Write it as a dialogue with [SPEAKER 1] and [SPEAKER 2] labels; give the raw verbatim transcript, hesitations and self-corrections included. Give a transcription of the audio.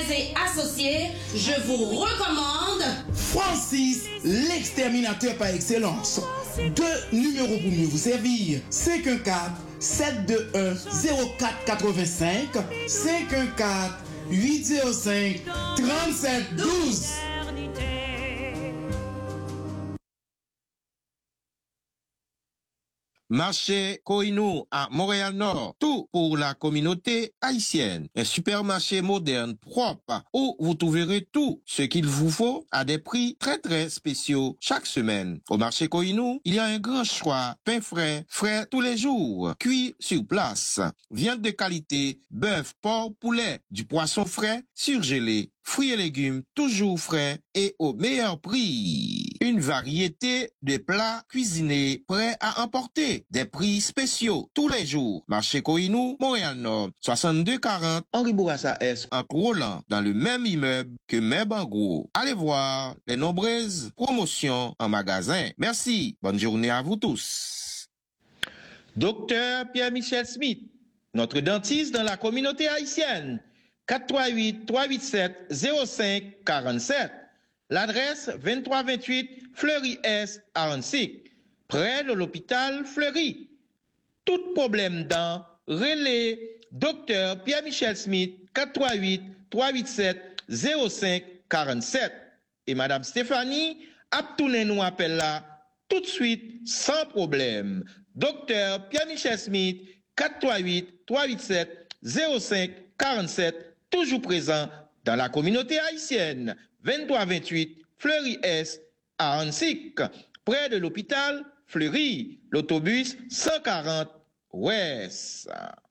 [SPEAKER 1] et associés, je vous recommande
[SPEAKER 2] Francis, l'exterminateur par excellence. Deux numéros pour mieux vous servir. cinq un quatre, sept deux un, zéro quatre huit cinq, cinq un quatre, huit zéro cinq, trente-sept douze.
[SPEAKER 3] Marché Koinou à Montréal-Nord, tout pour la communauté haïtienne. Un supermarché moderne, propre, où vous trouverez tout ce qu'il vous faut à des prix très très spéciaux chaque semaine. Au marché Koinou, il y a un grand choix, pain frais, frais tous les jours, cuit sur place, viande de qualité, bœuf, porc, poulet, du poisson frais, surgelé, fruits et légumes toujours frais et au meilleur prix. Une variété de plats cuisinés prêts à emporter. Des prix spéciaux tous les jours. Marché Koinou, Montréal-Nord, soixante-deux quarante, Henri Bourassa S, entre Roland, dans le même immeuble que Meb en gros. Allez voir les nombreuses promotions en magasin. Merci. Bonne journée à vous tous. Docteur Pierre-Michel Smith, notre dentiste dans la communauté haïtienne. quatre trois huit, trois huit sept, zéro cinq quarante-sept. L'adresse vingt-trois vingt-huit Fleury-Est à Annecy, près de l'hôpital Fleury. Tout problème dent, relais, docteur Pierre-Michel Smith, quatre trois huit, trois huit sept, zéro cinq quarante-sept. Et Madame Stéphanie, Abtounen nous appelle là tout de suite sans problème. Docteur Pierre-Michel Smith, quatre trois huit, trois huit sept, zéro cinq quarante-sept, toujours présent dans la communauté haïtienne, vingt-trois vingt-huit Fleury-Est à Annecy, près de l'hôpital Fleury, l'autobus cent quarante Ouest.